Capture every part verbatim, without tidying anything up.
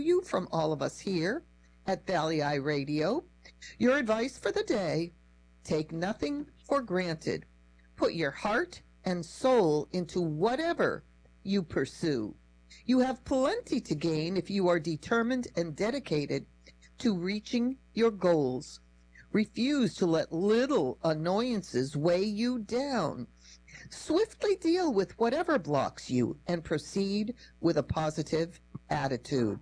you from all of us here at Valley Eye Radio. Your advice for the day: take nothing for granted. Put your heart and soul into whatever you pursue. You have plenty to gain if you are determined and dedicated to reaching your goals. Refuse to let little annoyances weigh you down. Swiftly deal with whatever blocks you and proceed with a positive attitude.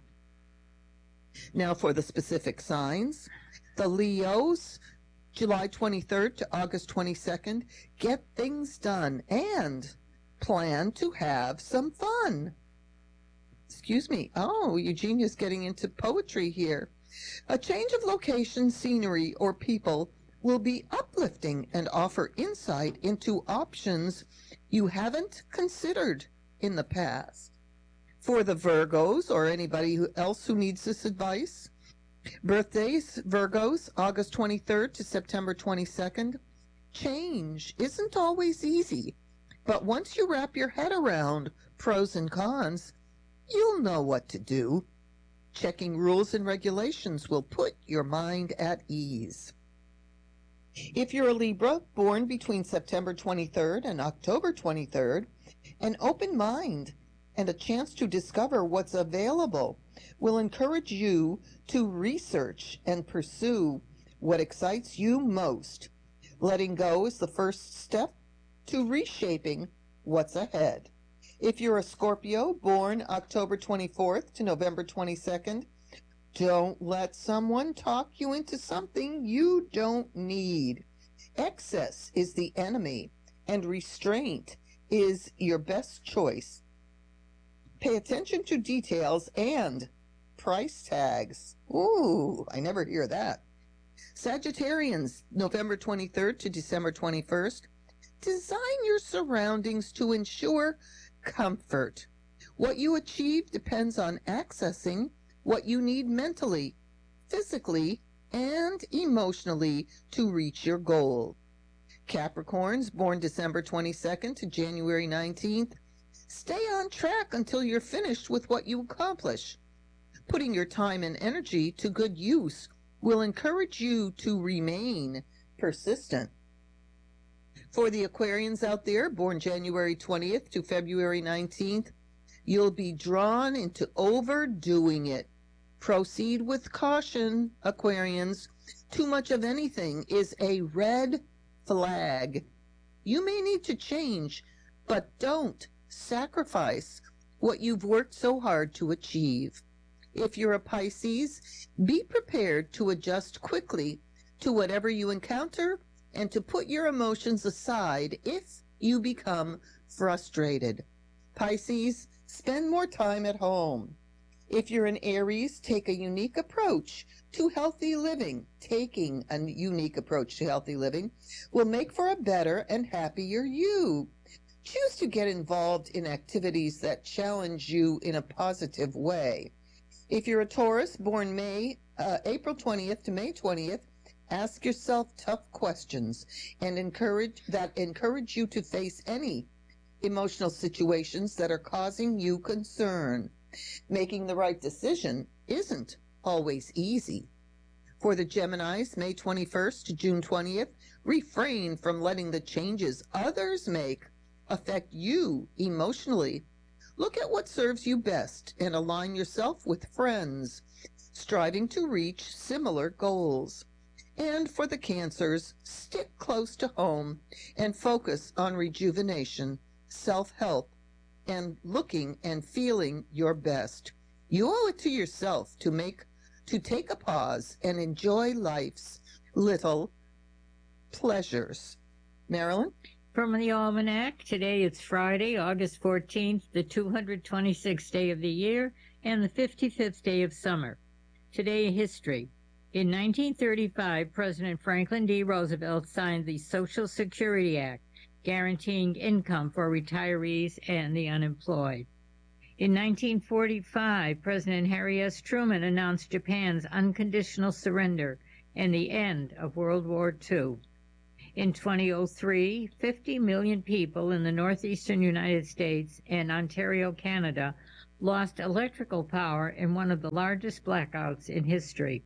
Now for the specific signs. The Leos, July twenty-third to August twenty-second, get things done and plan to have some fun. Excuse me. Oh, Eugenia's getting into poetry here. A change of location, scenery, or people will be uplifting and offer insight into options you haven't considered in the past. For the Virgos, or anybody who else who needs this advice, birthdays, Virgos, August twenty-third to September twenty-second. Change isn't always easy, but once you wrap your head around pros and cons, you'll know what to do. Checking rules and regulations will put your mind at ease. If you're a Libra, born between September twenty-third and October twenty-third, an open mind and a chance to discover what's available will encourage you to research and pursue what excites you most. Letting go is the first step to reshaping what's ahead. If you're a Scorpio, born October twenty-fourth to November twenty-second, don't let someone talk you into something you don't need. Excess is the enemy, and restraint is your best choice. Pay attention to details and price tags. Ooh, I never hear that. Sagittarians, November twenty-third to December twenty-first. Design your surroundings to ensure comfort. What you achieve depends on accessing what you need mentally, physically, and emotionally to reach your goal. Capricorns, born December twenty-second to January nineteenth. Stay on track until you're finished with what you accomplish. Putting your time and energy to good use will encourage you to remain persistent. For the Aquarians out there, born January twentieth to February nineteenth, you'll be drawn into overdoing it. Proceed with caution, Aquarians. Too much of anything is a red flag. You may need to change, but don't sacrifice what you've worked so hard to achieve. If you're a Pisces, be prepared to adjust quickly to whatever you encounter and to put your emotions aside if you become frustrated. Pisces, spend more time at home. If you're an Aries, take a unique approach to healthy living. Taking a unique approach to healthy living will make for a better and happier you. Choose to get involved in activities that challenge you in a positive way. If you're a Taurus, born May, uh, April twentieth to May twentieth, ask yourself tough questions and encourage that encourage you to face any emotional situations that are causing you concern. Making the right decision isn't always easy. For the Geminis, May twenty-first to June twentieth, refrain from letting the changes others make affect you emotionally. Look at what serves you best and align yourself with friends striving to reach similar goals. And for the Cancers, stick close to home and focus on rejuvenation, self-help, and looking and feeling your best. You owe it to yourself to make to take a pause and enjoy life's little pleasures. Marilyn? From the Almanac, today it's Friday, August fourteenth, the two hundred twenty-sixth day of the year and the fifty-fifth day of summer. Today in history. In nineteen thirty-five, President Franklin D. Roosevelt signed the Social Security Act, guaranteeing income for retirees and the unemployed. In nineteen forty-five, President Harry S. Truman announced Japan's unconditional surrender and the end of World War Two. In two thousand three, fifty million people in the northeastern United States and Ontario, Canada, lost electrical power in one of the largest blackouts in history.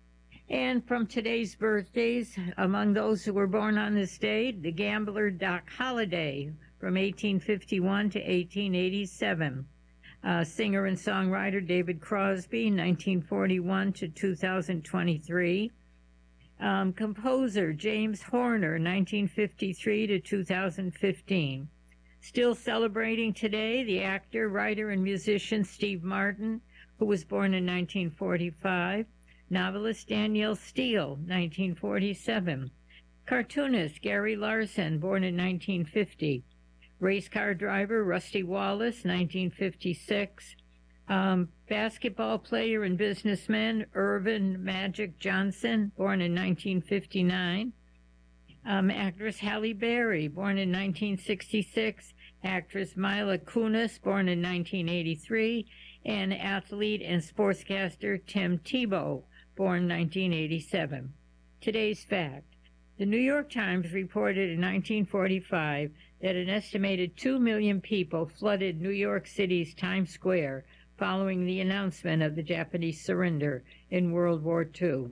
And from today's birthdays, among those who were born on this day, the gambler Doc Holliday from eighteen fifty-one to eighteen eighty-seven. Uh, singer and songwriter David Crosby, nineteen forty-one to two thousand twenty-three. Um, composer James Horner, nineteen fifty-three to two thousand fifteen. Still celebrating today, the actor, writer, and musician Steve Martin, who was born in nineteen forty-five. Novelist Danielle Steele, nineteen forty-seven. Cartoonist Gary Larson, born in nineteen fifty. Race car driver Rusty Wallace, nineteen fifty-six. Um, basketball player and businessman Irvin Magic Johnson, born in nineteen fifty-nine. Um, actress Halle Berry, born in nineteen sixty-six. Actress Mila Kunis, born in nineteen eighty-three. And athlete and sportscaster Tim Tebow, born nineteen eighty-seven. Today's fact. The New York Times reported in nineteen forty-five that an estimated two million people flooded New York City's Times Square following the announcement of the Japanese surrender in World War Two.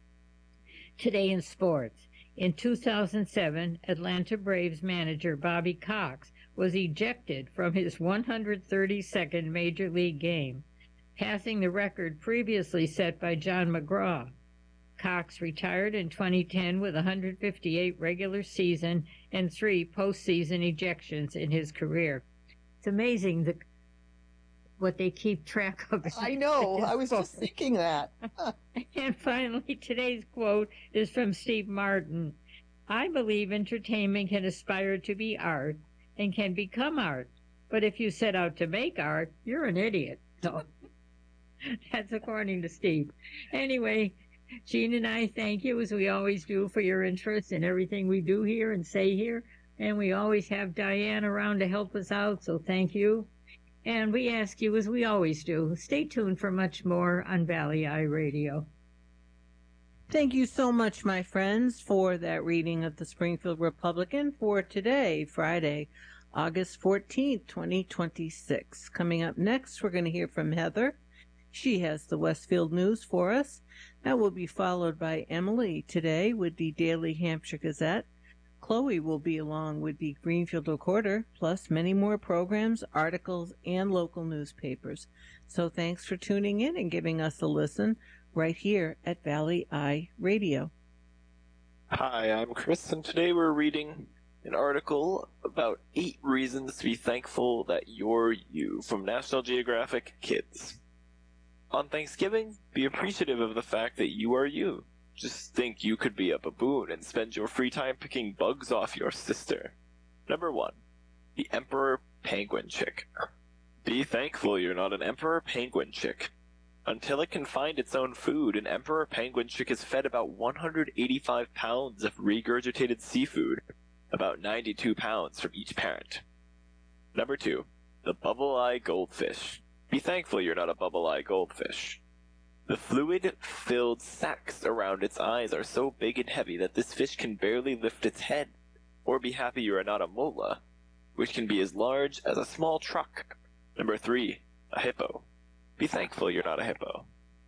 Today in sports. In two thousand seven, Atlanta Braves manager Bobby Cox was ejected from his one hundred thirty-second Major League game, passing the record previously set by John McGraw. Cox retired in twenty ten with one hundred fifty-eight regular season and three postseason ejections in his career. It's amazing the, what they keep track of. I know. I was just thinking that. And finally, today's quote is from Steve Martin. I believe entertainment can aspire to be art and can become art. But if you set out to make art, you're an idiot. So that's according to Steve. Anyway, Jean and I thank you, as we always do, for your interest in everything we do here and say here. And we always have Diane around to help us out, so thank you. And we ask you, as we always do, stay tuned for much more on Valley Eye Radio. Thank you so much, my friends, for that reading of the Springfield Republican for today, Friday, August fourteenth, twenty twenty-six. Coming up next, we're going to hear from Heather. She has the Westfield News for us. That will be followed by Emily today with the Daily Hampshire Gazette. Chloe will be along with the Greenfield Recorder, plus many more programs, articles, and local newspapers. So thanks for tuning in and giving us a listen right here at Valley Eye Radio. Hi, I'm Chris, and today we're reading an article about eight reasons to be thankful that you're you from National Geographic Kids. On Thanksgiving, be appreciative of the fact that you are you. Just think you could be a baboon and spend your free time picking bugs off your sister. Number one, the Emperor Penguin Chick. Be thankful you're not an Emperor Penguin Chick. Until it can find its own food, an Emperor Penguin Chick is fed about one hundred eighty-five pounds of regurgitated seafood, about ninety-two pounds from each parent. Number two, the Bubble-Eye Goldfish. Be thankful you're not a Bubble-Eye Goldfish. The fluid-filled sacs around its eyes are so big and heavy that this fish can barely lift its head. Or be happy you are not a mola, which can be as large as a small truck. Number three, a hippo. Be thankful you're not a hippo.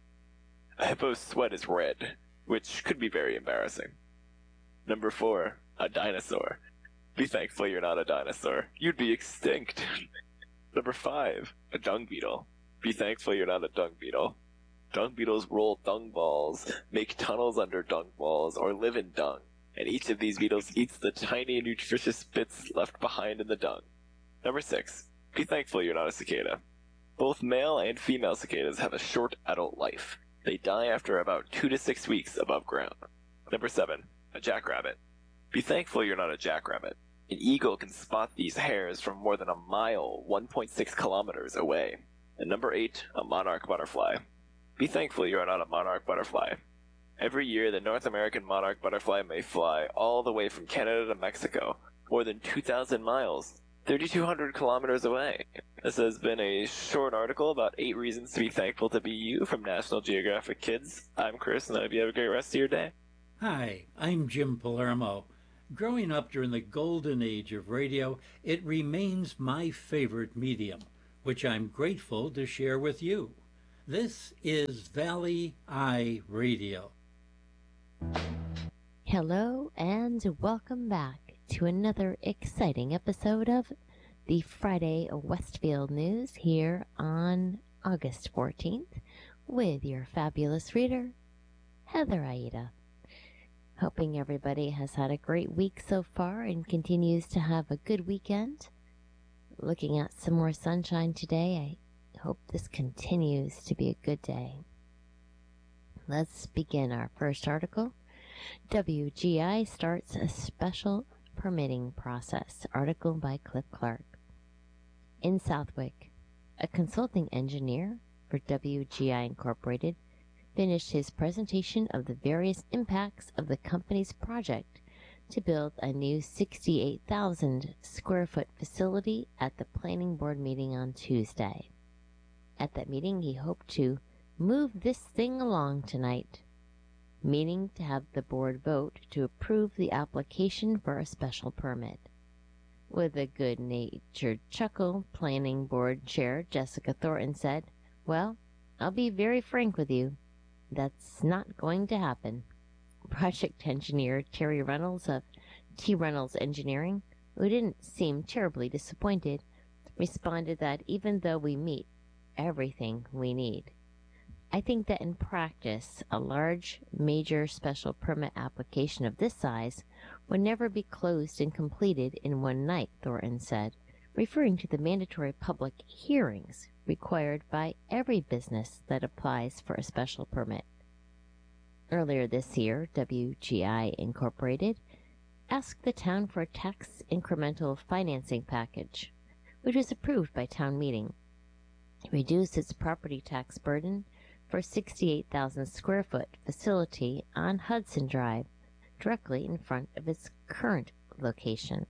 A hippo's sweat is red, which could be very embarrassing. Number four, a dinosaur. Be thankful you're not a dinosaur. You'd be extinct. Number five, a dung beetle. Be thankful you're not a dung beetle. Dung beetles roll dung balls, make tunnels under dung balls, or live in dung, and each of these beetles eats the tiny nutritious bits left behind in the dung. Number six, be thankful you're not a cicada. Both male and female cicadas have a short adult life. They die after about two to six weeks above ground. Number seven, a jackrabbit. Be thankful you're not a jackrabbit. An eagle can spot these hares from more than a mile, one point six kilometers away. And number eight, a monarch butterfly. Be thankful you are not a monarch butterfly. Every year, the North American monarch butterfly may fly all the way from Canada to Mexico, more than two thousand miles, three thousand two hundred kilometers away. This has been a short article about eight reasons to be thankful to be you from National Geographic Kids. I'm Chris, and I hope you have a great rest of your day. Hi, I'm Jim Palermo. Growing up during the golden age of radio, it remains my favorite medium. which I'm grateful to share with you. This is Valley Eye Radio. Hello and welcome back to another exciting episode of the Friday Westfield News here on August fourteenth with your fabulous reader, Heather Aida. Hoping everybody has had a great week so far and continues to have a good weekend. Looking at some more sunshine today, I hope this continues to be a good day. Let's begin our first article. W G I starts a special permitting process. Article by Cliff Clark. In Southwick, a consulting engineer for W G I Incorporated finished his presentation of the various impacts of the company's project to build a new sixty-eight thousand square foot facility at the planning board meeting on Tuesday. At that meeting, he hoped to move this thing along tonight, meaning to have the board vote to approve the application for a special permit. With a good-natured chuckle, planning board chair Jessica Thornton said, "Well, I'll be very frank with you. That's not going to happen." Project engineer Terry Reynolds of T. Reynolds Engineering, who didn't seem terribly disappointed, responded that even though we meet everything we need, I think that in practice, a large, major special permit application of this size would never be closed and completed in one night, Thornton said, referring to the mandatory public hearings required by every business that applies for a special permit. Earlier this year, W G I Incorporated asked the town for a tax incremental financing package, which was approved by town meeting. It reduced its property tax burden for a sixty-eight thousand square foot facility on Hudson Drive, directly in front of its current location.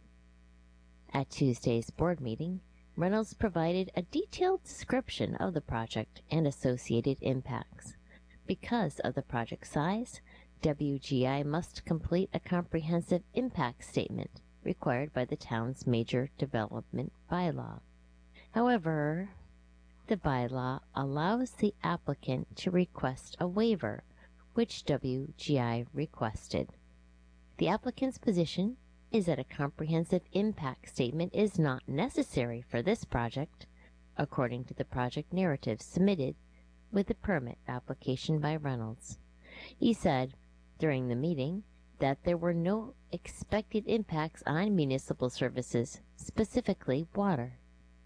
At Tuesday's board meeting, Reynolds provided a detailed description of the project and associated impacts. Because of the project size, W G I must complete a comprehensive impact statement required by the town's major development bylaw. However, the bylaw allows the applicant to request a waiver, which W G I requested. The applicant's position is that a comprehensive impact statement is not necessary for this project, according to the project narrative submitted with the permit application by Reynolds. He said during the meeting that there were no expected impacts on municipal services, specifically water.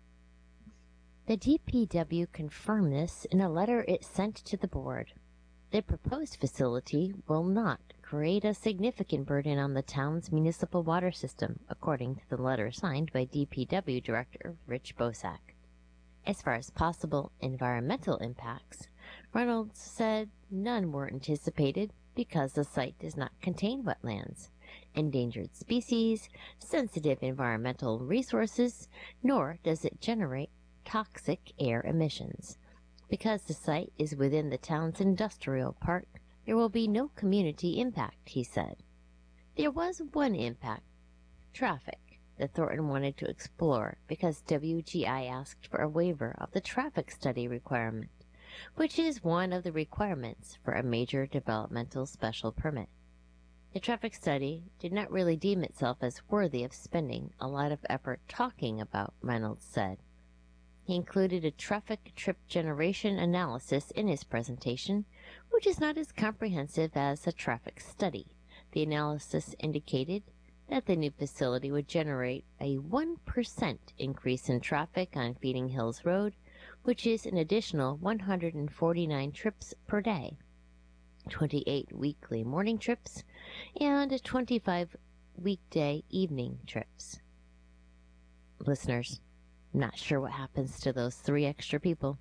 The D P W confirmed this in a letter it sent to the board. The proposed facility will not create a significant burden on the town's municipal water system, according to the letter signed by D P W Director Rich Bosak. As far as possible environmental impacts, Reynolds said none were anticipated because the site does not contain wetlands, endangered species, sensitive environmental resources, nor does it generate toxic air emissions. Because the site is within the town's industrial park, there will be no community impact, he said. There was one impact, traffic, that Thornton wanted to explore because W G I asked for a waiver of the traffic study requirement, which is one of the requirements for a major developmental special permit. The traffic study did not really deem itself as worthy of spending a lot of effort talking about, Reynolds said. He included a traffic trip generation analysis in his presentation, which is not as comprehensive as a traffic study. The analysis indicated that the new facility would generate a one percent increase in traffic on Feeding Hills Road, which is an additional one hundred forty-nine trips per day, twenty-eight weekly morning trips, and twenty-five weekday evening trips. Listeners, not sure what happens to those three extra people.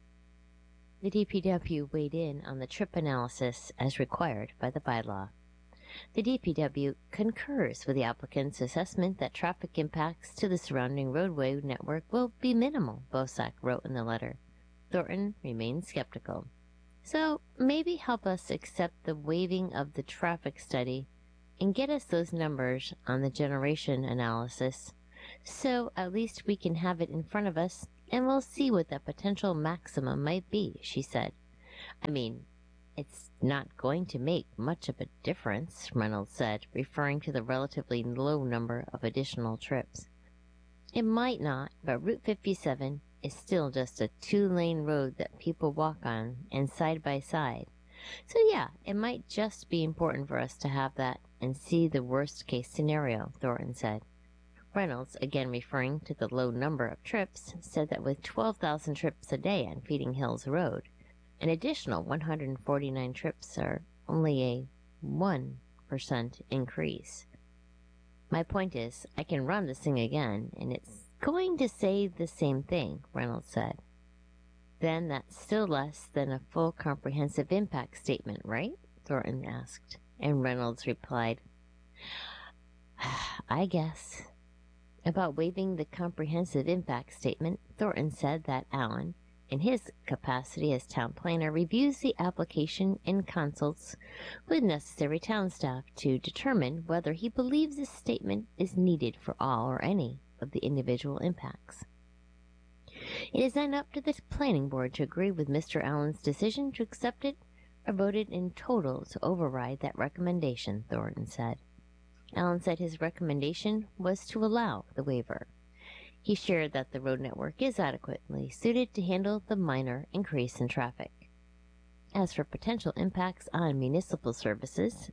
The D P W weighed in on the trip analysis as required by the bylaw. The D P W concurs with the applicant's assessment that traffic impacts to the surrounding roadway network will be minimal, Bosak wrote in the letter. Thornton remained skeptical. So maybe help us accept the waiving of the traffic study and get us those numbers on the generation analysis, so at least we can have it in front of us and we'll see what the potential maximum might be, she said. I mean, it's not going to make much of a difference, Reynolds said, referring to the relatively low number of additional trips. It might not, but Route fifty-seven is still just a two-lane road that people walk on and side by side. So yeah, it might just be important for us to have that and see the worst-case scenario, Thornton said. Reynolds, again referring to the low number of trips, said that with twelve thousand trips a day on Feeding Hills Road, an additional one hundred forty-nine trips are only a one percent increase. My point is, I can run this thing again, and it's going to say the same thing, Reynolds said. Then that's still less than a full comprehensive impact statement, right? Thornton asked, and Reynolds replied, I guess. About waiving the comprehensive impact statement, Thornton said that Allen, in his capacity as town planner, reviews the application and consults with necessary town staff to determine whether he believes this statement is needed for all or any of the individual impacts. It is then up to the planning board to agree with Mister Allen's decision to accept it or vote it in total to override that recommendation, Thornton said. Allen said his recommendation was to allow the waiver. He shared that the road network is adequately suited to handle the minor increase in traffic. As for potential impacts on municipal services,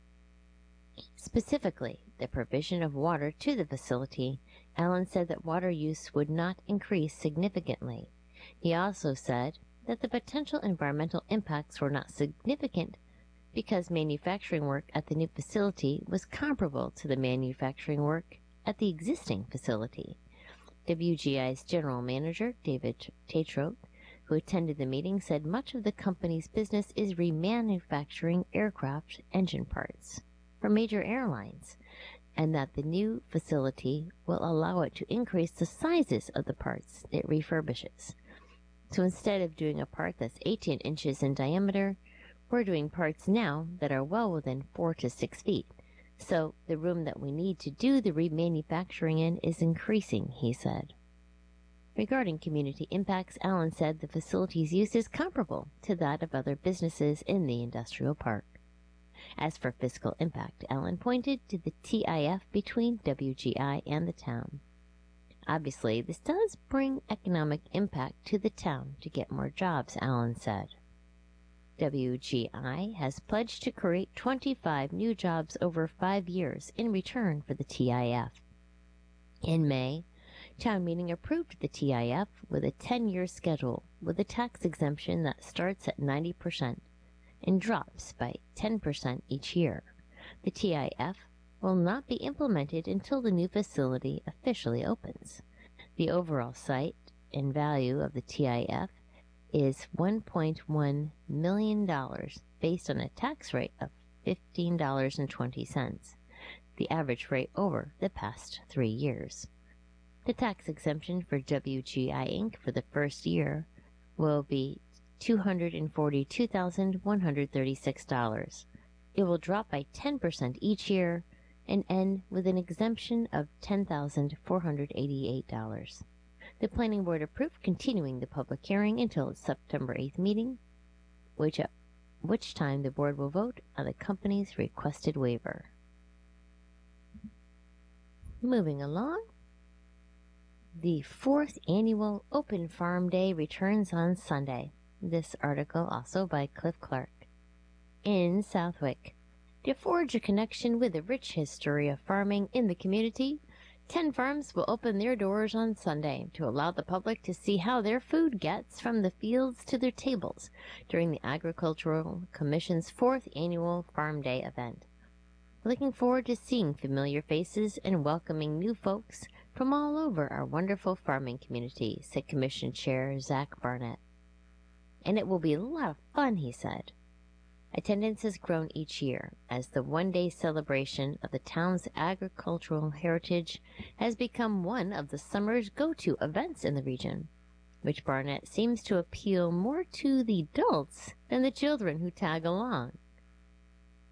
specifically the provision of water to the facility, Allen said that water use would not increase significantly. He also said that the potential environmental impacts were not significant because manufacturing work at the new facility was comparable to the manufacturing work at the existing facility. W G I's general manager, David Tatrope, who attended the meeting, said much of the company's business is remanufacturing aircraft engine parts for major airlines, and that the new facility will allow it to increase the sizes of the parts it refurbishes. So instead of doing a part that's eighteen inches in diameter, we're doing parts now that are well within four to six feet. So the room that we need to do the remanufacturing in is increasing, he said. Regarding community impacts, Allen said the facility's use is comparable to that of other businesses in the industrial park. As for fiscal impact, Allen pointed to the T I F between W G I and the town. Obviously, this does bring economic impact to the town to get more jobs, Allen said. W G I has pledged to create twenty-five new jobs over five years in return for the T I F. In May, town meeting approved the T I F with a ten-year schedule with a tax exemption that starts at ninety percent and drops by ten percent each year. The T I F will not be implemented until the new facility officially opens. The overall site and value of the T I F is one point one million dollars based on a tax rate of fifteen dollars and twenty cents, the average rate over the past three years. The tax exemption for W G I Incorporated for the first year will be two hundred forty-two thousand one hundred thirty-six dollars. It will drop by ten percent each year and end with an exemption of ten thousand four hundred eighty-eight dollars. The Planning Board approved continuing the public hearing until its September eighth meeting, which at which time the board will vote on the company's requested waiver. Moving along, the fourth annual Open Farm Day returns on Sunday. This article also by Cliff Clark. In Southwick, to forge a connection with the rich history of farming in the community, ten farms will open their doors on Sunday to allow the public to see how their food gets from the fields to their tables during the Agricultural Commission's fourth annual Farm Day event. Looking forward to seeing familiar faces and welcoming new folks from all over our wonderful farming community, said Commission Chair Zach Barnett. And it will be a lot of fun, he said. Attendance has grown each year as the one-day celebration of the town's agricultural heritage has become one of the summer's go-to events in the region, which Barnett seems to appeal more to the adults than the children who tag along.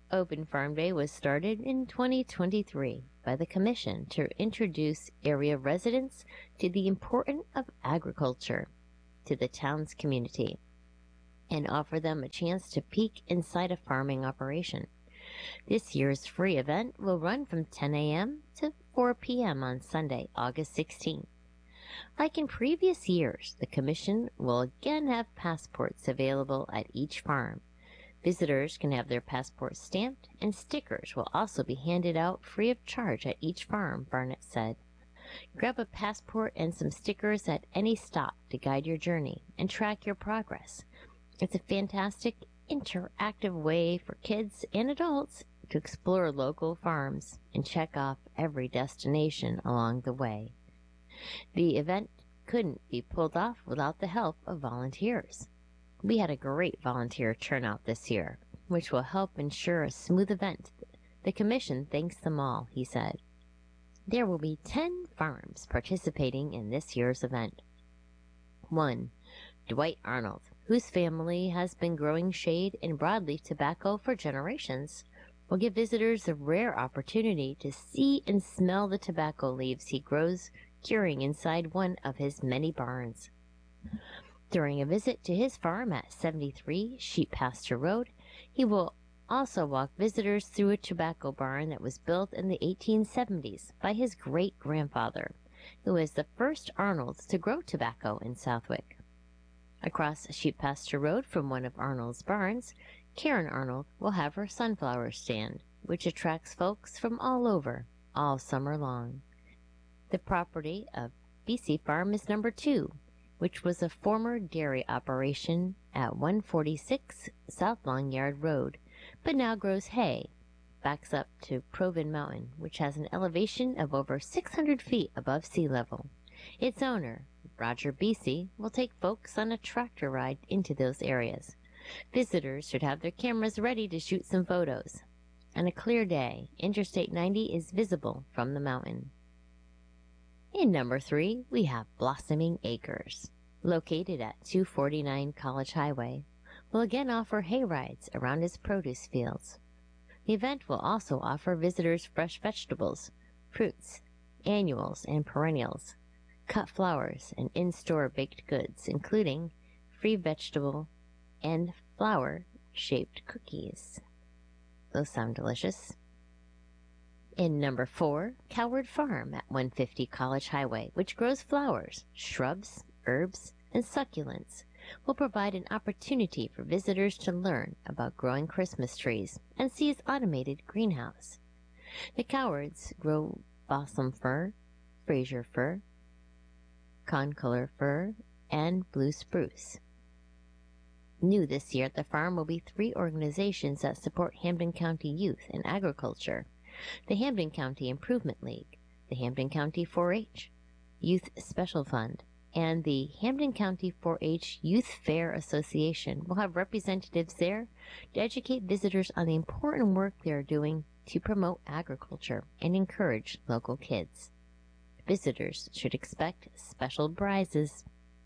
Open Farm Day was started in twenty twenty-three by the Commission to introduce area residents to the importance of agriculture to the town's community and offer them a chance to peek inside a farming operation. This year's free event will run from ten a.m. to four p.m. on Sunday, August sixteenth. Like in previous years, the Commission will again have passports available at each farm. Visitors can have their passports stamped, and stickers will also be handed out free of charge at each farm, Barnett said. Grab a passport and some stickers at any stop to guide your journey and track your progress. It's a fantastic, interactive way for kids and adults to explore local farms and check off every destination along the way. The event couldn't be pulled off without the help of volunteers. We had a great volunteer turnout this year, which will help ensure a smooth event. The Commission thanks them all, he said. There will be ten farms participating in this year's event. one. Dwight Arnold, whose family has been growing shade and broadleaf tobacco for generations, will give visitors a rare opportunity to see and smell the tobacco leaves he grows curing inside one of his many barns. During a visit to his farm at seventy-three Sheep Pasture Road, he will also walk visitors through a tobacco barn that was built in the eighteen seventies by his great-grandfather, who was the first Arnolds to grow tobacco in Southwick. Across Sheep Pasture Road from one of Arnold's barns, Karen Arnold will have her sunflower stand, which attracts folks from all over, all summer long. The property of B C Farm is number two, which was a former dairy operation at one forty-six South Long Yard Road, but now grows hay, backs up to Proven Mountain, which has an elevation of over six hundred feet above sea level. Its owner, Roger Beasy, will take folks on a tractor ride into those areas. Visitors should have their cameras ready to shoot some photos. On a clear day, Interstate ninety is visible from the mountain. In number three, we have Blossoming Acres, located at two forty-nine College Highway, will again offer hay rides around its produce fields. The event will also offer visitors fresh vegetables, fruits, annuals and perennials, cut flowers, and in-store baked goods, including free vegetable and flower-shaped cookies. Those sound delicious. In number four, Coward Farm at one fifty College Highway, which grows flowers, shrubs, herbs, and succulents, will provide an opportunity for visitors to learn about growing Christmas trees and see its automated greenhouse. The Cowards grow balsam fir, Fraser fir, concolor fir, and blue spruce. New this year at the farm will be three organizations that support Hampden County youth and agriculture: the Hampden County Improvement League, the Hampden County four H Youth Special Fund, and the Hampden County four H Youth Fair Association will have representatives there to educate visitors on the important work they are doing to promote agriculture and encourage local kids. Visitors should expect special prizes.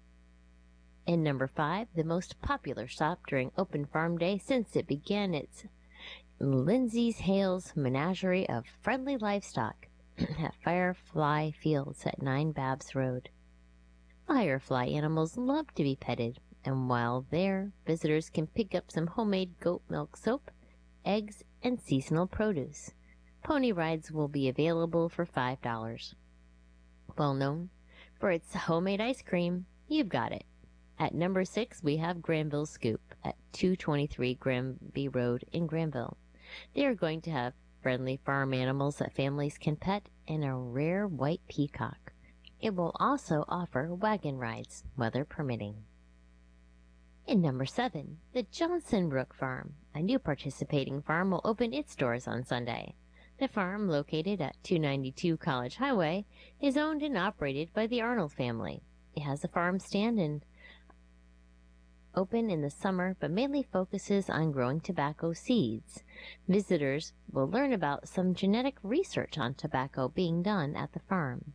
In number five, the most popular shop during Open Farm Day since it began its Lindsay's Hale's Menagerie of Friendly Livestock at Firefly Fields at nine Babs Road. Firefly animals love to be petted, and while there, visitors can pick up some homemade goat milk soap, eggs, and seasonal produce. Pony rides will be available for five dollars. Well known for its homemade ice cream, you've got it. At number six, we have Granville Scoop at two twenty-three Granby Road in Granville. They are going to have friendly farm animals that families can pet and a rare white peacock. It will also offer wagon rides, weather permitting. In number seven, the Johnson Brook Farm, a new participating farm, will open its doors on Sunday. The farm, located at two ninety-two College Highway, is owned and operated by the Arnold family. It has a farm stand and open in the summer, but mainly focuses on growing tobacco seeds. Visitors will learn about some genetic research on tobacco being done at the farm.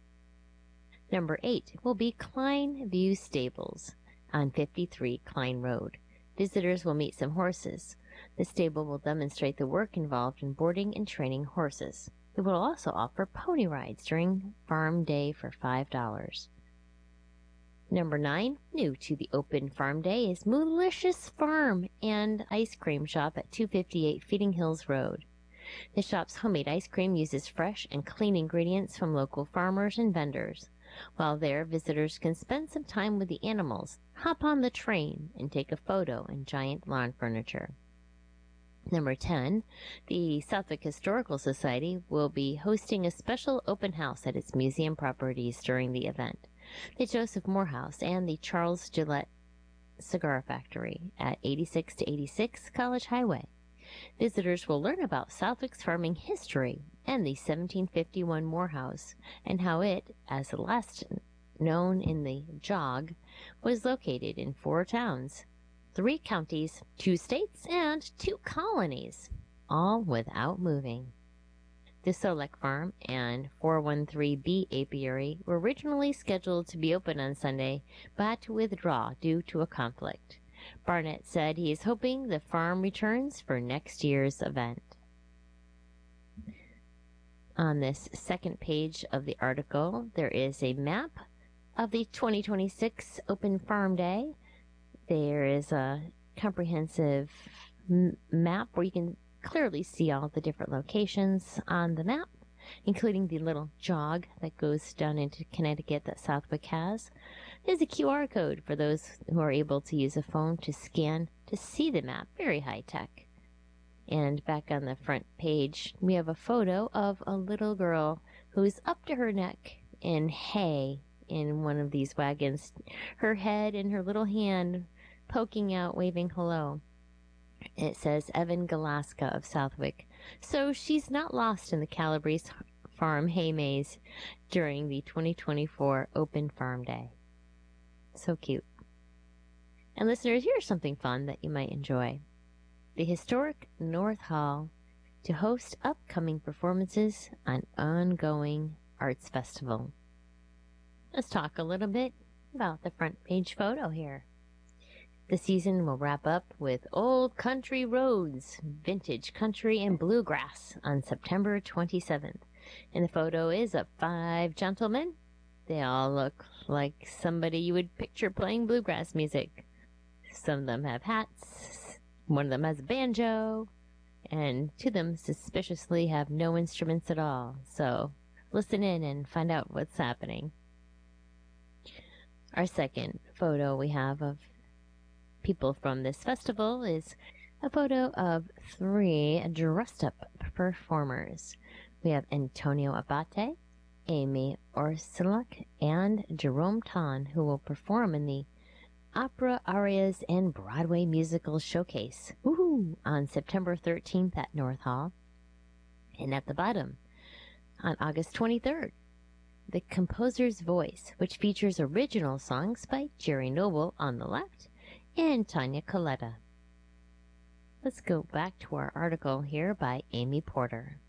Number eight will be Klein View Stables on fifty-three Klein Road. visitors will meet some horses. The stable will demonstrate the work involved in boarding and training horses. It will also offer pony rides during Farm Day for five dollars. Number nine, new to the Open Farm Day is Moolicious Farm and Ice Cream Shop at two fifty-eight Feeding Hills Road. The shop's homemade ice cream uses fresh and clean ingredients from local farmers and vendors. While there, visitors can spend some time with the animals, hop on the train, and take a photo in giant lawn furniture. Number ten, the Southwick Historical Society will be hosting a special open house at its museum properties during the event. The Joseph Moore House and the Charles Gillette Cigar Factory at eighty-six to eighty-six College Highway. Visitors will learn about Southwick's farming history and the seventeen fifty-one Moore House and how it, as last known in the Jog, was located in four towns, three counties, two states, and two colonies, all without moving. The Solek Farm and four one three B Apiary were originally scheduled to be open on Sunday, but to withdraw due to a conflict. Barnett said he is hoping the farm returns for next year's event. On this second page of the article, there is a map of the twenty twenty-six Open Farm Day. There is a comprehensive m- map where you can clearly see all the different locations on the map, including the little jog that goes down into Connecticut that Southwick has. There's a Q R code for those who are able to use a phone to scan to see the map. Very high tech. And back on the front page, we have a photo of a little girl who's up to her neck in hay in one of these wagons, her head and her little hand poking out, waving hello. It says Evan Galaska of Southwick. So she's not lost in the Calabrese Farm hay maze during the twenty twenty-four Open Farm Day. So cute. And listeners, here's something fun that you might enjoy. The historic North Hall to host upcoming performances on ongoing arts festival. Let's talk a little bit about the front page photo here. The season will wrap up with Old Country Roads, Vintage Country and Bluegrass on September twenty-seventh. And the photo is of five gentlemen. They all look like somebody you would picture playing bluegrass music. Some of them have hats, one of them has a banjo, and two of them suspiciously have no instruments at all. So listen in and find out what's happening. Our second photo we have of people from this festival is a photo of three dressed up performers. We have Antonio Abate, Amy Orsilak, and Jerome Tan, who will perform in the Opera Arias and Broadway Musical Showcase woohoo, on September thirteenth at North Hall. And at the bottom, on August twenty-third, The Composer's Voice, which features original songs by Jerry Noble on the left and Tanya Coletta. Let's go back to our article here by Amy Porter.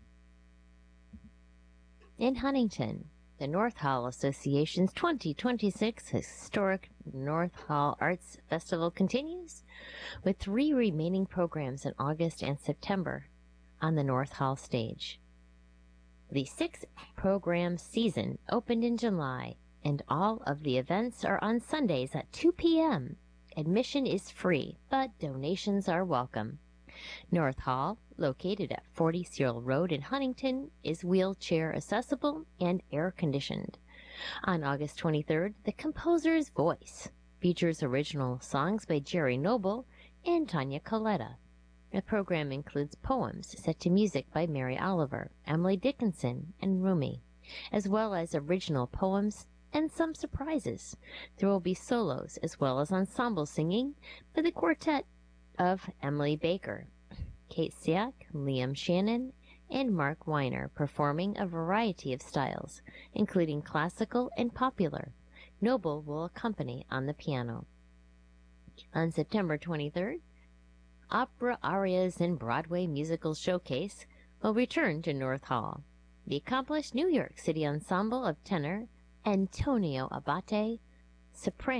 In Huntington, the North Hall Association's twenty twenty-six Historic North Hall Arts Festival continues with three remaining programs in August and September on the North Hall stage. The six-program season opened in July, and all of the events are on Sundays at two p.m. Admission is free, but donations are welcome. North Hall, located at forty Searle Road in Huntington, is wheelchair accessible and air-conditioned. On August twenty-third, The Composer's Voice features original songs by Jerry Noble and Tanya Coletta. The program includes poems set to music by Mary Oliver, Emily Dickinson, and Rumi, as well as original poems and some surprises. There will be solos as well as ensemble singing by the quartet of Emily Baker, Kate Siak, Liam Shannon, and Mark Weiner, performing a variety of styles, including classical and popular. Noble will accompany on the piano. On September twenty-third, Opera Arias and Broadway Musical Showcase will return to North Hall. The accomplished New York City ensemble of tenor Antonio Abate, soprano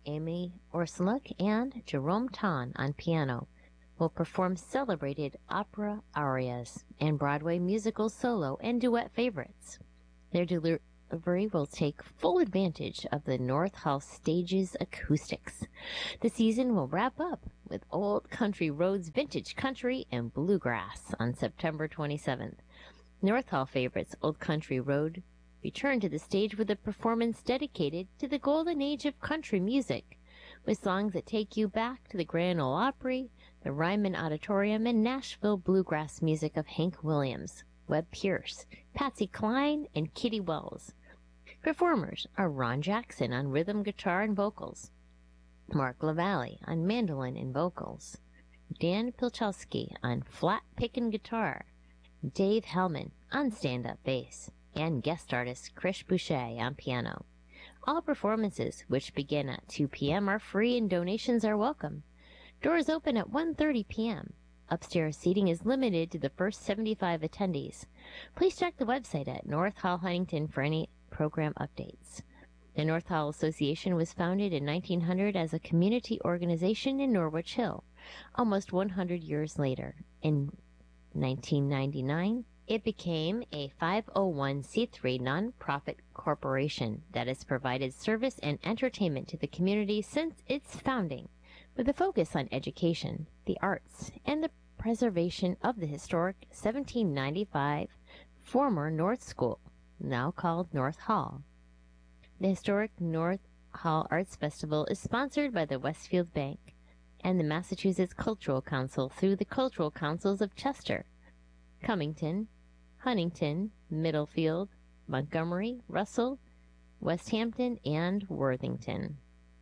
Amy Orsluk and Jerome Tan on piano will perform celebrated opera arias and Broadway musical solo and duet favorites. Their delivery will take full advantage of the North Hall stage's acoustics. The season will wrap up with Old Country Roads Vintage Country and Bluegrass on September twenty-seventh. North Hall favorites Old Country Road return to the stage with a performance dedicated to the golden age of country music, with songs that take you back to the Grand Ole Opry, the Ryman Auditorium, and Nashville bluegrass music of Hank Williams, Webb Pierce, Patsy Cline, and Kitty Wells. Performers are Ron Jackson on rhythm guitar and vocals, Mark LaValle on mandolin and vocals, Dan Pilchowski on flat pick and guitar, Dave Hellman on stand-up bass, and guest artist Chris Boucher on piano. All performances, which begin at two p.m., are free and donations are welcome. Doors open at one thirty p.m. Upstairs seating is limited to the first seventy-five attendees. Please check the website at North Hall Huntington for any program updates. The North Hall Association was founded in nineteen hundred as a community organization in Norwich Hill. Almost one hundred years later, in nineteen ninety-nine, it became a five oh one c three nonprofit corporation that has provided service and entertainment to the community since its founding, with a focus on education, the arts, and the preservation of the historic seventeen ninety-five former North School, now called North Hall. The historic North Hall Arts Festival is sponsored by the Westfield Bank and the Massachusetts Cultural Council through the Cultural Councils of Chester, Cummington, Huntington, Middlefield, Montgomery, Russell, Westhampton, and Worthington.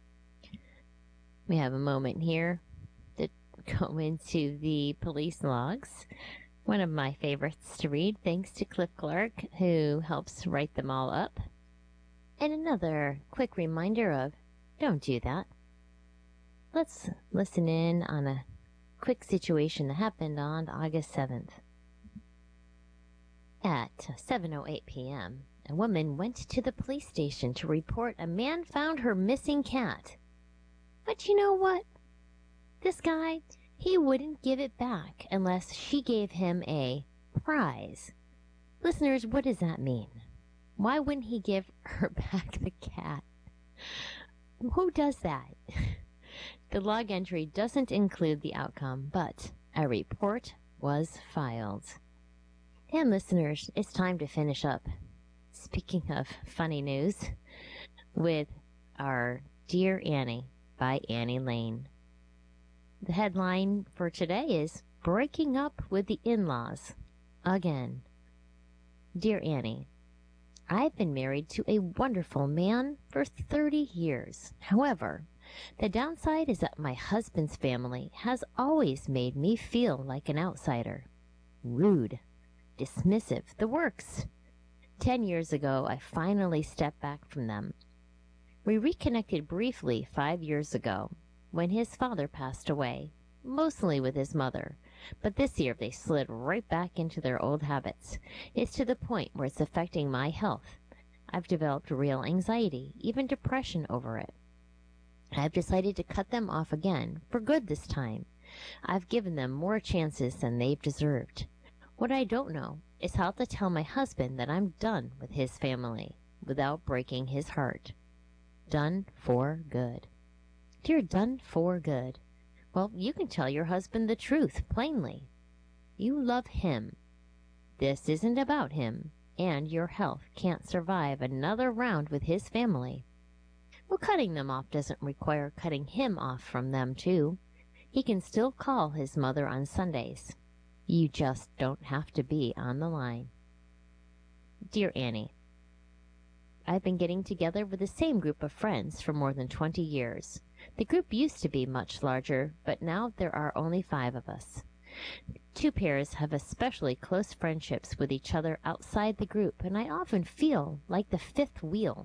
We have a moment here to go into the police logs, one of my favorites to read, thanks to Cliff Clark, who helps write them all up. And another quick reminder of, don't do that. Let's listen in on a quick situation that happened on August seventh. At seven oh eight p.m., a woman went to the police station to report a man found her missing cat. But you know what? This guy, he wouldn't give it back unless she gave him a prize. Listeners, what does that mean? Why wouldn't he give her back the cat? Who does that? The log entry doesn't include the outcome, but a report was filed. And listeners, it's time to finish up. Speaking of funny news, with our Dear Annie by Annie Lane. The headline for today is Breaking Up with the In-Laws Again. Dear Annie, I've been married to a wonderful man for thirty years. However, the downside is that my husband's family has always made me feel like an outsider. Rude, dismissive, the works. Ten years ago, I finally stepped back from them. We reconnected briefly five years ago, when his father passed away, mostly with his mother, but this year they slid right back into their old habits. It's to the point where it's affecting my health. I've developed real anxiety, even depression over it. I've decided to cut them off again, for good this time. I've given them more chances than they've deserved. What I don't know is how to tell my husband that I'm done with his family without breaking his heart. Done for good. You're done for good. Well, you can tell your husband the truth plainly. You love him. This isn't about him, and your health can't survive another round with his family. Well, cutting them off doesn't require cutting him off from them, too. He can still call his mother on Sundays. You just don't have to be on the line. Dear Annie, I've been getting together with the same group of friends for more than twenty years. The group used to be much larger, but now there are only five of us. Two pairs have especially close friendships with each other outside the group, and I often feel like the fifth wheel.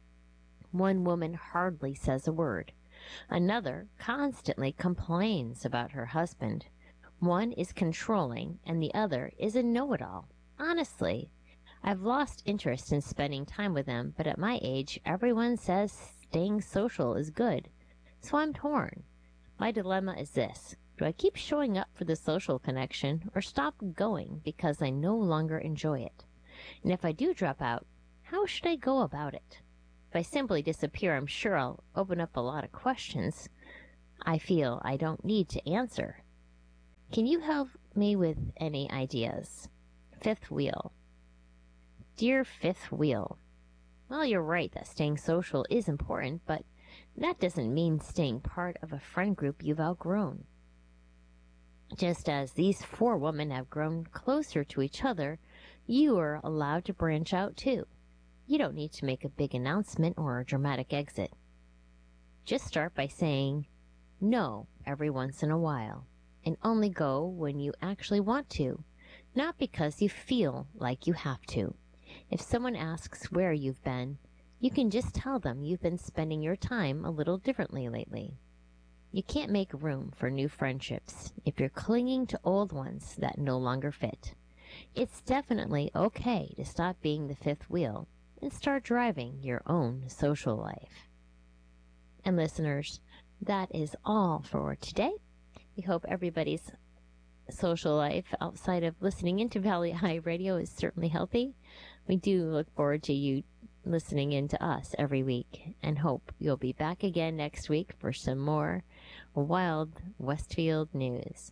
One woman hardly says a word. Another constantly complains about her husband. One is controlling, and the other is a know-it-all. Honestly, I've lost interest in spending time with them, but at my age, everyone says staying social is good. So I'm torn. My dilemma is this. Do I keep showing up for the social connection or stop going because I no longer enjoy it? And if I do drop out, how should I go about it? If I simply disappear, I'm sure I'll open up a lot of questions I feel I don't need to answer. Can you help me with any ideas? Fifth wheel. Dear fifth wheel, well, you're right that staying social is important, but that doesn't mean staying part of a friend group you've outgrown. Just as these four women have grown closer to each other, you are allowed to branch out too. You don't need to make a big announcement or a dramatic exit. Just start by saying no every once in a while, and only go when you actually want to, not because you feel like you have to. If someone asks where you've been, you can just tell them you've been spending your time a little differently lately. You can't make room for new friendships if you're clinging to old ones that no longer fit. It's definitely okay to stop being the fifth wheel and start driving your own social life. And listeners, that is all for today. We hope everybody's social life outside of listening into Valley High Radio is certainly healthy. We do look forward to you listening in to us every week and hope you'll be back again next week for some more Wild Westfield news.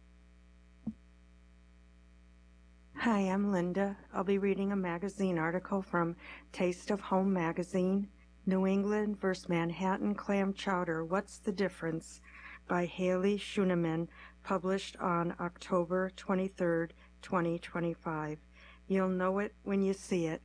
Hi, I'm Linda. I'll be reading a magazine article from Taste of Home magazine, New England versus Manhattan Clam Chowder, What's the Difference? By Haley Schuneman, published on October twenty-third, twenty twenty-five. You'll know it when you see it.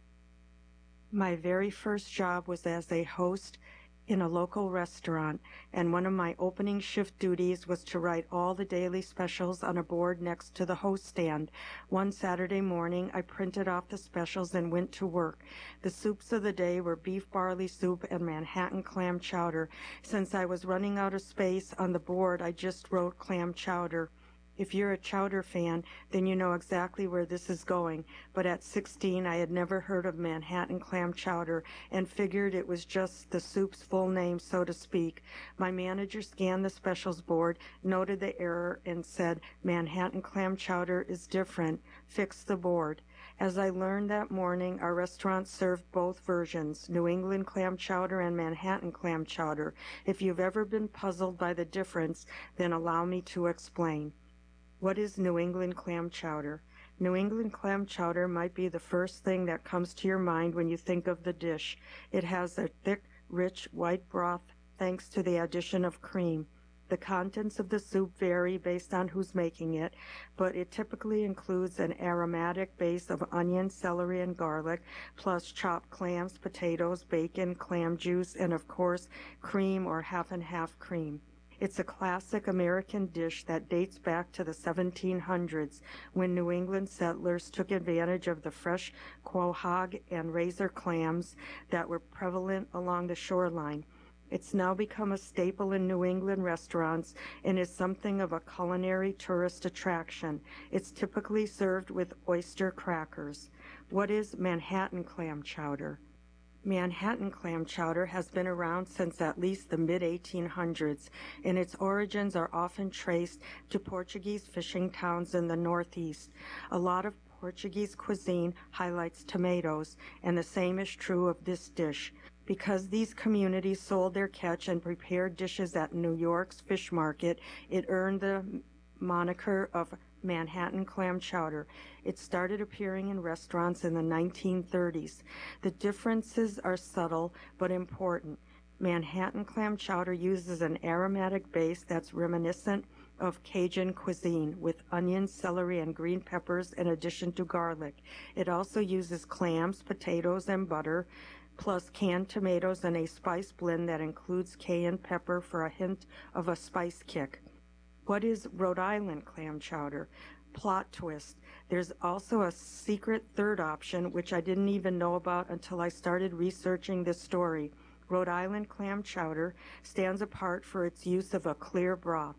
My very first job was as a host in a local restaurant, and one of my opening shift duties was to write all the daily specials on a board next to the host stand. One Saturday morning, I printed off the specials and went to work. The soups of the day were beef barley soup and Manhattan clam chowder. Since I was running out of space on the board, I just wrote clam chowder. If you're a chowder fan, then you know exactly where this is going. But at sixteen, I had never heard of Manhattan clam chowder and figured it was just the soup's full name, so to speak. My manager scanned the specials board, noted the error, and said, Manhattan clam chowder is different. Fix the board. As I learned that morning, our restaurant served both versions, New England clam chowder and Manhattan clam chowder. If you've ever been puzzled by the difference, then allow me to explain. What is New England clam chowder? New England clam chowder might be the first thing that comes to your mind when you think of the dish. It has a thick, rich, white broth thanks to the addition of cream. The contents of the soup vary based on who's making it, but it typically includes an aromatic base of onion, celery, and garlic, plus chopped clams, potatoes, bacon, clam juice, and of course, cream or half and half cream. It's a classic American dish that dates back to the seventeen hundreds, when New England settlers took advantage of the fresh quahog and razor clams that were prevalent along the shoreline. It's now become a staple in New England restaurants and is something of a culinary tourist attraction. It's typically served with oyster crackers. What is Manhattan clam chowder? Manhattan clam chowder has been around since at least the mid eighteen hundreds, and its origins are often traced to Portuguese fishing towns in the Northeast. A lot of Portuguese cuisine highlights tomatoes, and the same is true of this dish. Because these communities sold their catch and prepared dishes at New York's fish market, it earned the moniker of Manhattan clam chowder. It started appearing in restaurants in the nineteen thirties. The differences are subtle but important. Manhattan clam chowder uses an aromatic base that's reminiscent of Cajun cuisine with onions, celery, and green peppers in addition to garlic. It also uses clams, potatoes, and butter, plus canned tomatoes and a spice blend that includes cayenne pepper for a hint of a spice kick. What is Rhode Island clam chowder? Plot twist. There's also a secret third option, which I didn't even know about until I started researching this story. Rhode Island clam chowder stands apart for its use of a clear broth.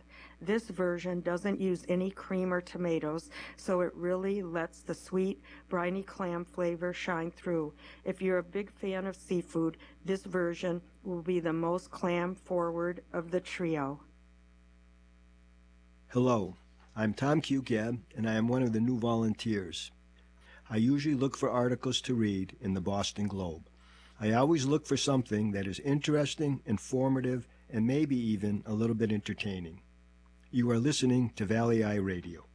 This version doesn't use any cream or tomatoes, so it really lets the sweet, briny clam flavor shine through. If you're a big fan of seafood, this version will be the most clam-forward of the trio. Hello, I'm Tom Cucab, and I am one of the new volunteers. I usually look for articles to read in the Boston Globe. I always look for something that is interesting, informative, and maybe even a little bit entertaining. You are listening to Valley Eye Radio.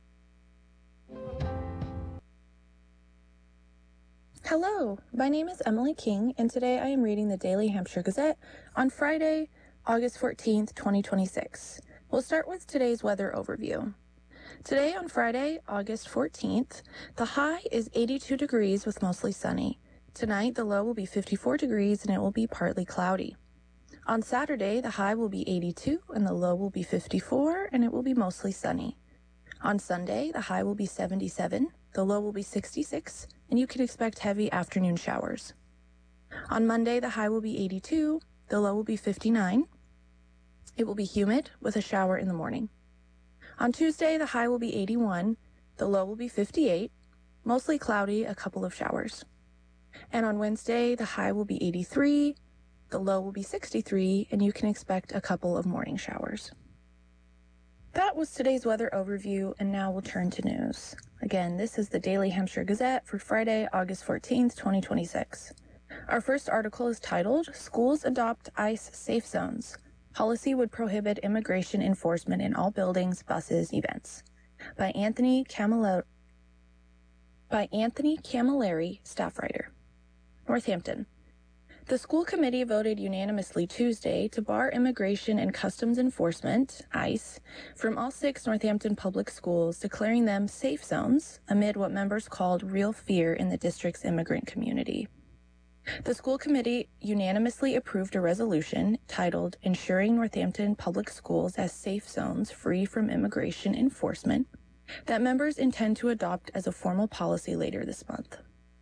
Hello, my name is Emily King, and today I am reading the Daily Hampshire Gazette on Friday, August fourteenth, twenty twenty-six. We'll start with today's weather overview. Today on Friday, August fourteenth, the high is eighty-two degrees with mostly sunny. Tonight, the low will be fifty-four degrees and it will be partly cloudy. On Saturday, the high will be eighty-two and the low will be fifty-four and it will be mostly sunny. On Sunday, the high will be seventy-seven, the low will be sixty-six, and you can expect heavy afternoon showers. On Monday, the high will be eighty-two, the low will be fifty-nine. It will be humid with a shower in the morning. On Tuesday, the high will be eighty-one, the low will be fifty-eight, mostly cloudy, a couple of showers. And on Wednesday, the high will be eighty-three, the low will be sixty-three, and you can expect a couple of morning showers. That was today's weather overview, and now we'll turn to news. Again, this is the Daily Hampshire Gazette for Friday, August fourteenth, twenty twenty-six. Our first article is titled, Schools Adopt ICE Safe Zones. Policy would prohibit immigration enforcement in all buildings, buses, events. By Anthony Camilleri, by Anthony Camilleri, staff writer. Northampton. The school committee voted unanimously Tuesday to bar Immigration and Customs Enforcement, ICE, from all six Northampton public schools, declaring them safe zones amid what members called real fear in the district's immigrant community. The school committee unanimously approved a resolution titled Ensuring Northampton Public Schools as Safe Zones Free from Immigration Enforcement that members intend to adopt as a formal policy later this month.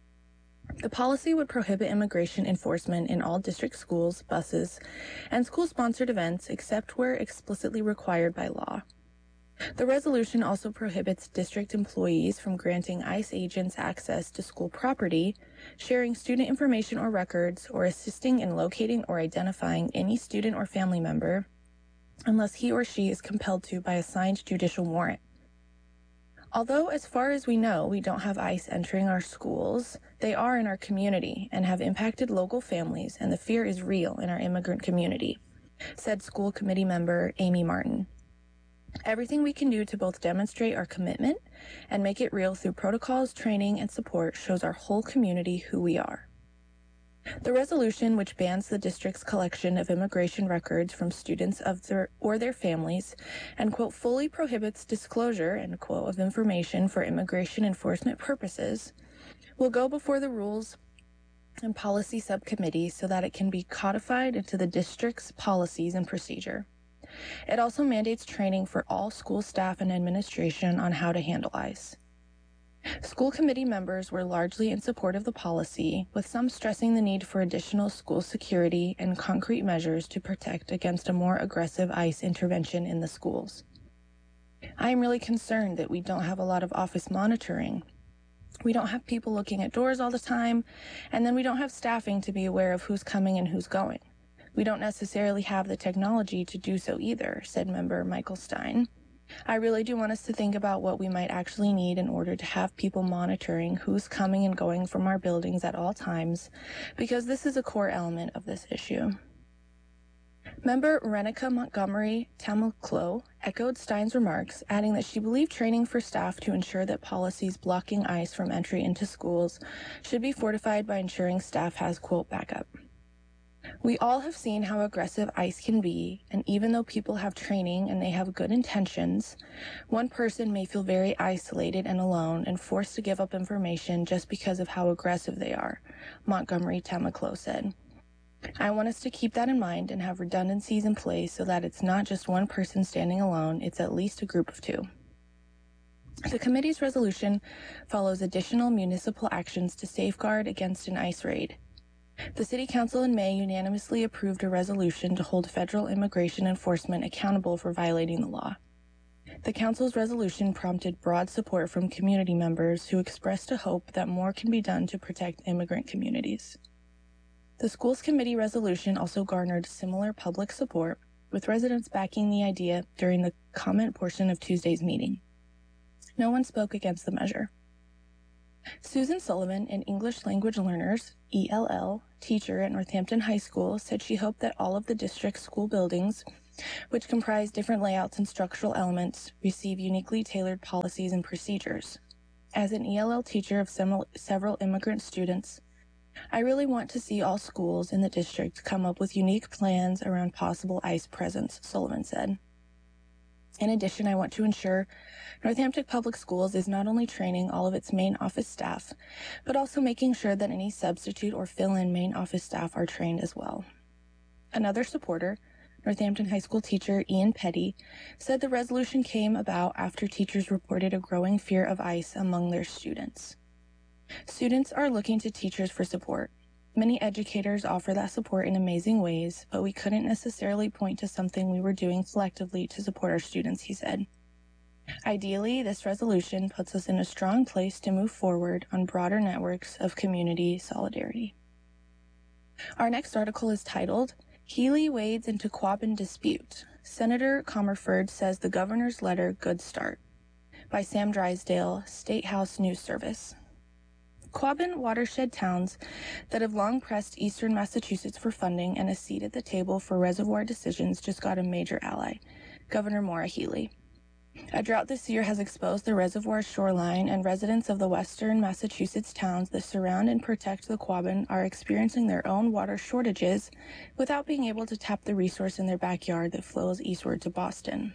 The policy would prohibit immigration enforcement in all district schools, buses, and school-sponsored events except where explicitly required by law. The resolution also prohibits district employees from granting ICE agents access to school property, sharing student information or records, or assisting in locating or identifying any student or family member unless he or she is compelled to by a signed judicial warrant. Although, as far as we know, we don't have ICE entering our schools, they are in our community and have impacted local families, and the fear is real in our immigrant community, said school committee member Amy Martin. Everything we can do to both demonstrate our commitment and make it real through protocols, training, and support shows our whole community who we are. The resolution, which bans the district's collection of immigration records from students of their or their families and, quote, fully prohibits disclosure, end quote, of information for immigration enforcement purposes, will go before the Rules and Policy Subcommittee so that it can be codified into the district's policies and procedure. It also mandates training for all school staff and administration on how to handle ICE. School committee members were largely in support of the policy, with some stressing the need for additional school security and concrete measures to protect against a more aggressive ICE intervention in the schools. I am really concerned that we don't have a lot of office monitoring. We don't have people looking at doors all the time, and then we don't have staffing to be aware of who's coming and who's going. We don't necessarily have the technology to do so either, said member Michael Stein. I really do want us to think about what we might actually need in order to have people monitoring who's coming and going from our buildings at all times, because this is a core element of this issue. Member Renica Montgomery Tamaclo echoed Stein's remarks, adding that she believed training for staff to ensure that policies blocking ICE from entry into schools should be fortified by ensuring staff has, quote, backup. We all have seen how aggressive ICE can be, and even though people have training and they have good intentions, one person may feel very isolated and alone and forced to give up information just because of how aggressive they are, Montgomery Tamaclo said. I want us to keep that in mind and have redundancies in place so that it's not just one person standing alone, it's at least a group of two. The committee's resolution follows additional municipal actions to safeguard against an ICE raid. The City Council in May unanimously approved a resolution to hold federal immigration enforcement accountable for violating the law. The Council's resolution prompted broad support from community members who expressed a hope that more can be done to protect immigrant communities. The Schools Committee resolution also garnered similar public support, with residents backing the idea during the comment portion of Tuesday's meeting. No one spoke against the measure. Susan Sullivan, an English language learners E L L teacher at Northampton High School, said she hoped that all of the district's school buildings, which comprise different layouts and structural elements, receive uniquely tailored policies and procedures. As an E L L teacher of several, several immigrant students, I really want to see all schools in the district come up with unique plans around possible ICE presence, Sullivan said. In addition, I want to ensure Northampton Public Schools is not only training all of its main office staff, but also making sure that any substitute or fill-in main office staff are trained as well. Another supporter, Northampton High School teacher Ian Petty, said the resolution came about after teachers reported a growing fear of ICE among their students. Students are looking to teachers for support. Many educators offer that support in amazing ways, but we couldn't necessarily point to something we were doing collectively to support our students, he said. Ideally, this resolution puts us in a strong place to move forward on broader networks of community solidarity. Our next article is titled, Healy Wades into Quabbin Dispute. Senator Comerford says the governor's letter good start, by Sam Drysdale, State House News Service. Quabbin watershed towns that have long pressed eastern Massachusetts for funding and a seat at the table for reservoir decisions just got a major ally, Governor Maura Healey. A drought this year has exposed the reservoir shoreline, and residents of the western Massachusetts towns that surround and protect the Quabbin are experiencing their own water shortages without being able to tap the resource in their backyard that flows eastward to Boston.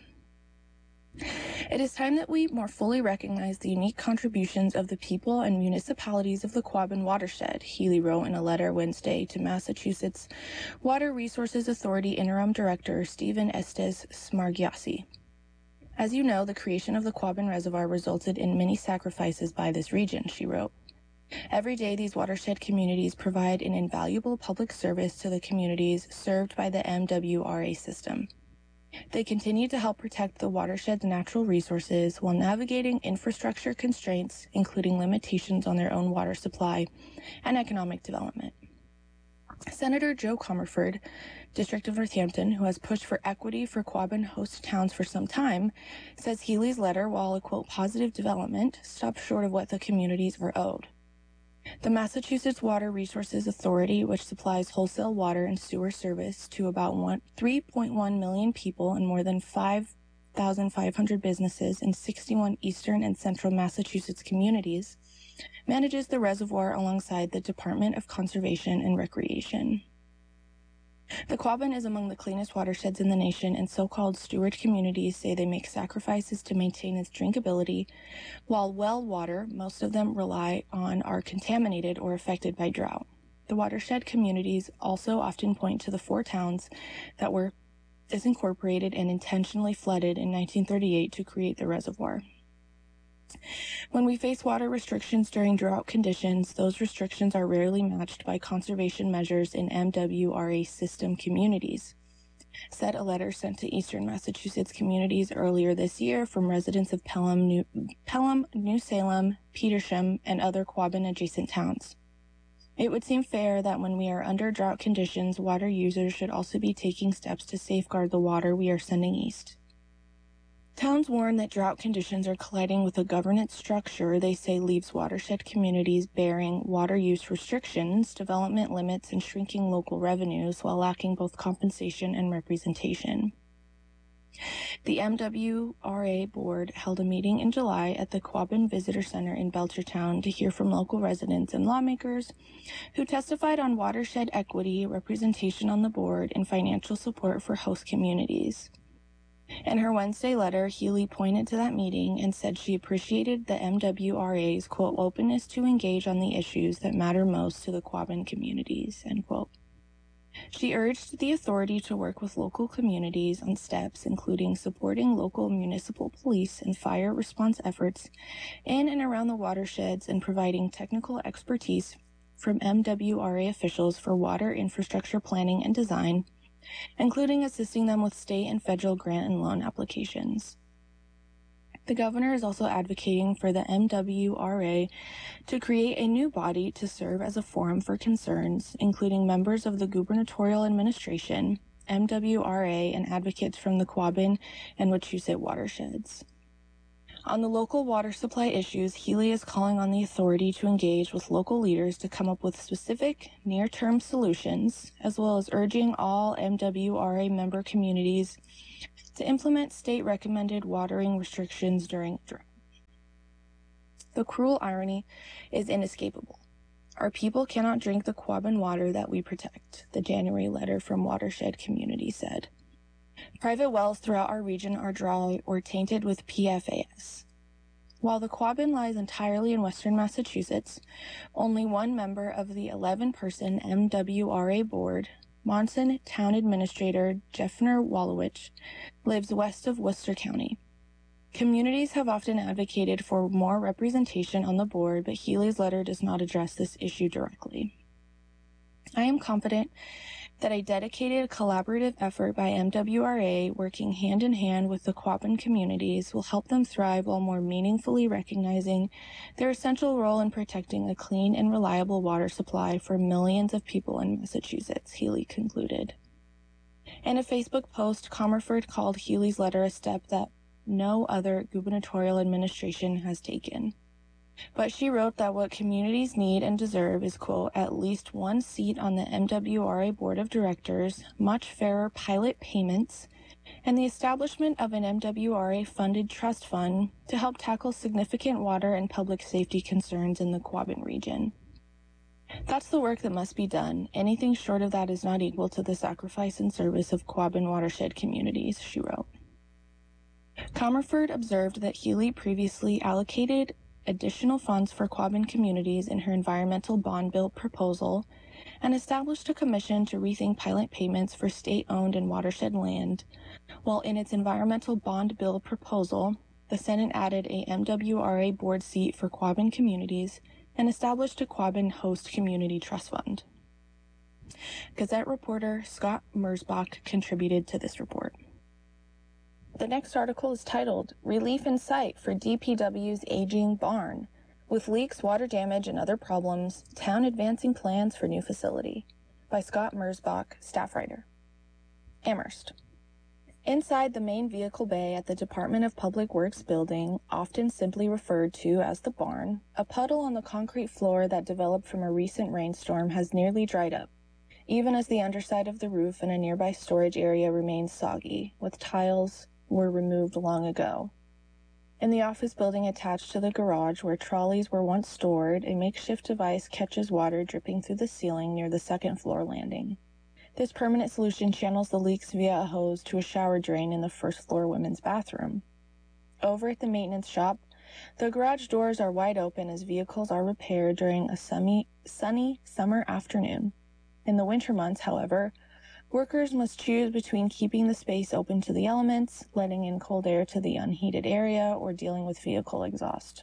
It is time that we more fully recognize the unique contributions of the people and municipalities of the Quabbin watershed, Healey wrote in a letter Wednesday to Massachusetts Water Resources Authority Interim Director Stephen Estes Smargiassi. As you know, the creation of the Quabbin Reservoir resulted in many sacrifices by this region, she wrote. Every day, these watershed communities provide an invaluable public service to the communities served by the M W R A system. They continue to help protect the watershed's natural resources while navigating infrastructure constraints, including limitations on their own water supply and economic development. Senator Joe Comerford, District of Northampton, who has pushed for equity for Quabbin host towns for some time, says Healey's letter, while a, quote, positive development, stops short of what the communities are owed. The Massachusetts Water Resources Authority, which supplies wholesale water and sewer service to about three point one million people and more than five thousand five hundred businesses in sixty-one eastern and central Massachusetts communities, manages the reservoir alongside the Department of Conservation and Recreation. The Quabbin is among the cleanest watersheds in the nation, and so-called steward communities say they make sacrifices to maintain its drinkability, while well water, most of them rely on, are contaminated or affected by drought. The watershed communities also often point to the four towns that were disincorporated and intentionally flooded in nineteen thirty-eight to create the reservoir. When we face water restrictions during drought conditions, those restrictions are rarely matched by conservation measures in M W R A system communities, said a letter sent to eastern Massachusetts communities earlier this year from residents of Pelham, New, Pelham, New Salem, Petersham, and other Quabbin-adjacent towns. It would seem fair that when we are under drought conditions, water users should also be taking steps to safeguard the water we are sending east. Towns warn that drought conditions are colliding with a governance structure they say leaves watershed communities bearing water use restrictions, development limits, and shrinking local revenues while lacking both compensation and representation. The M W R A board held a meeting in July at the Quabbin Visitor Center in Belchertown to hear from local residents and lawmakers who testified on watershed equity, representation on the board, and financial support for host communities. In her Wednesday letter, Healey pointed to that meeting and said she appreciated the M W R A's, quote, openness to engage on the issues that matter most to the Quabbin communities, end quote. She urged the authority to work with local communities on steps including supporting local municipal police and fire response efforts in and around the watersheds and providing technical expertise from M W R A officials for water infrastructure planning and design, including assisting them with state and federal grant and loan applications. The governor is also advocating for the M W R A to create a new body to serve as a forum for concerns, including members of the gubernatorial administration, M W R A, and advocates from the Quabbin and Wachusett watersheds. On the local water supply issues, Healy is calling on the authority to engage with local leaders to come up with specific, near-term solutions, as well as urging all M W R A member communities to implement state-recommended watering restrictions during drought. The cruel irony is inescapable. Our people cannot drink the Quabbin water that we protect, the January letter from Watershed Community said. Private wells throughout our region are dry or tainted with P F A S. While the Quabbin lies entirely in western Massachusetts, only one member of the eleven-person M W R A board, Monson Town Administrator Jeffner Wallowich, lives west of Worcester County. Communities have often advocated for more representation on the board, but Healy's letter does not address this issue directly. I am confident that a dedicated collaborative effort by M W R A working hand in hand with the Quabbin communities will help them thrive while more meaningfully recognizing their essential role in protecting a clean and reliable water supply for millions of people in Massachusetts, Healy concluded. In a Facebook post, Comerford called Healy's letter a step that no other gubernatorial administration has taken. But she wrote that what communities need and deserve is, quote, at least one seat on the M W R A Board of Directors, much fairer pilot payments, and the establishment of an M W R A-funded trust fund to help tackle significant water and public safety concerns in the Quabbin region. That's the work that must be done. Anything short of that is not equal to the sacrifice and service of Quabbin watershed communities, she wrote. Comerford observed that Healy previously allocated additional funds for Quabbin communities in her environmental bond bill proposal and established a commission to rethink pilot payments for state-owned and watershed land, while in its environmental bond bill proposal, the Senate added a M W R A board seat for Quabbin communities and established a Quabbin Host Community Trust Fund. Gazette reporter Scott Merzbach contributed to this report. The next article is titled, Relief in Sight for D P W's Aging Barn. With leaks, water damage, and other problems, town advancing plans for new facility. By Scott Merzbach, staff writer. Amherst. Inside the main vehicle bay at the Department of Public Works building, often simply referred to as the barn, a puddle on the concrete floor that developed from a recent rainstorm has nearly dried up, even as the underside of the roof and a nearby storage area remains soggy, with tiles were removed long ago. In the office building attached to the garage where trolleys were once stored, a makeshift device catches water dripping through the ceiling near the second floor landing. This permanent solution channels the leaks via a hose to a shower drain in the first floor women's bathroom. Over at the maintenance shop, the garage doors are wide open as vehicles are repaired during a sunny, sunny summer afternoon. In the winter months, however, workers must choose between keeping the space open to the elements, letting in cold air to the unheated area, or dealing with vehicle exhaust.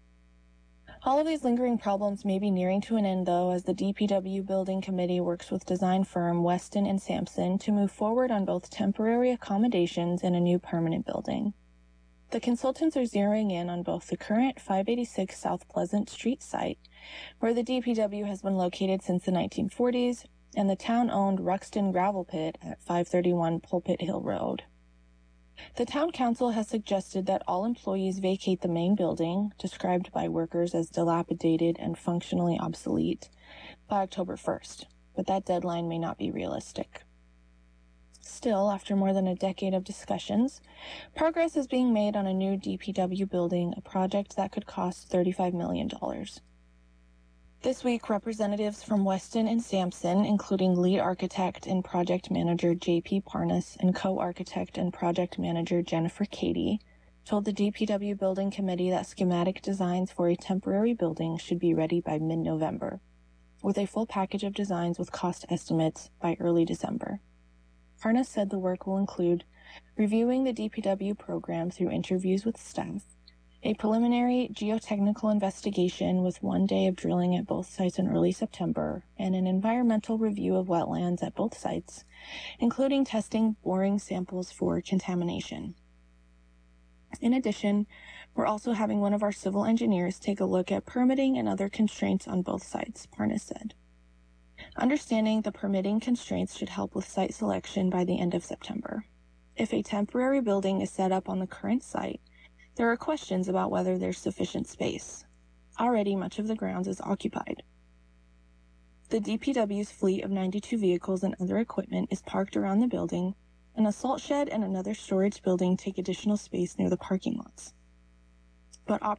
All of these lingering problems may be nearing to an end, though, as the D P W Building Committee works with design firm Weston and Sampson to move forward on both temporary accommodations and a new permanent building. The consultants are zeroing in on both the current five eighty-six South Pleasant Street site, where the D P W has been located since the nineteen forties, and the town-owned Ruxton Gravel Pit at five thirty-one Pulpit Hill Road. The town council has suggested that all employees vacate the main building, described by workers as dilapidated and functionally obsolete, by October first, but that deadline may not be realistic. Still, after more than a decade of discussions, progress is being made on a new D P W building, a project that could cost thirty-five million dollars. This week, representatives from Weston and Sampson, including lead architect and project manager J P Parnas and co-architect and project manager Jennifer Cady, told the D P W Building Committee that schematic designs for a temporary building should be ready by mid-November, with a full package of designs with cost estimates by early December. Parnas said the work will include reviewing the D P W program through interviews with staff, A preliminary geotechnical investigation with one day of drilling at both sites in early September and an environmental review of wetlands at both sites, including testing boring samples for contamination. In addition, we're also having one of our civil engineers take a look at permitting and other constraints on both sites, Parnas said. Understanding the permitting constraints should help with site selection by the end of September. If a temporary building is set up on the current site, there are questions about whether there's sufficient space. Already, much of the grounds is occupied. The D P W's fleet of ninety-two vehicles and other equipment is parked around the building, and a salt shed and another storage building take additional space near the parking lots. But